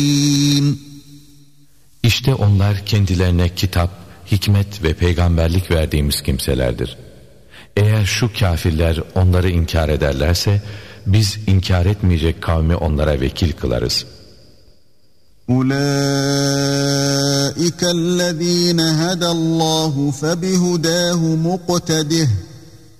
İşte onlar kendilerine kitap, hikmet ve peygamberlik verdiğimiz kimselerdir. Eğer şu kafirler onları inkar ederlerse biz inkar etmeyecek kavmi onlara vekil kılarız. أُولَٰئِكَ الَّذ۪ينَ هَدَى اللّٰهُ فَبِهُدَاهُ مُقْتَدِهِ